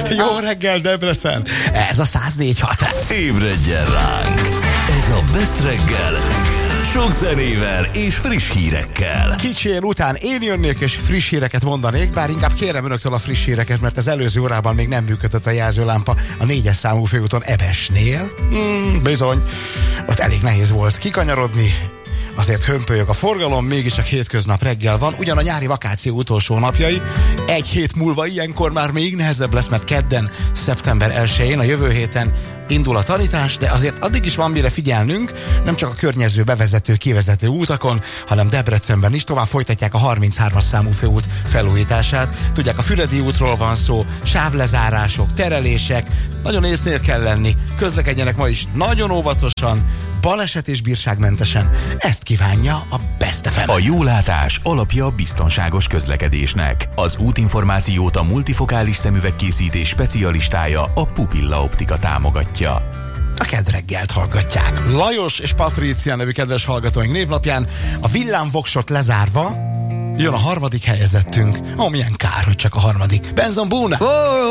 Jó reggel, Debrecen! Ez a 104.6. Ébredjen ránk! Ez a Best reggel, sok zenével és friss hírekkel. Kicsi után én jönnék és friss híreket mondanék, bár inkább kérem önöktől a friss híreket, mert az előző órában még nem működött a jelzőlámpa a 4-es számú főúton Ebesnél. Bizony, ott elég nehéz volt kikanyarodni. Azért hömpölyög a forgalom, mégiscsak hétköznap reggel van, ugyan a nyári vakáció utolsó napjai. Egy hét múlva ilyenkor már még nehezebb lesz, mert kedden, szeptember 1-én, a jövő héten indul a tanítás, de azért addig is van mire figyelnünk, nem csak a környező bevezető-kivezető útakon, hanem Debrecenben is tovább folytatják a 33-as számú főút felújítását. Tudják, a Füredi útról van szó, sávlezárások, terelések, nagyon észnél kell lenni, közlekedjenek ma is nagyon óvatosan, baleset és bírságmentesen. Ezt kívánja a Best FM. A jólátás alapja a biztonságos közlekedésnek. Az útinformációt a multifokális szemüvegkészítés specialistája, a Pupilla Optika támogatja. A Kedd reggelt hallgatják. Lajos és Patrícia nevű kedves hallgatóink névnapján a villámvoksot lezárva jön a harmadik helyezettünk. Milyen kár, hogy csak a harmadik. Benzon Buna!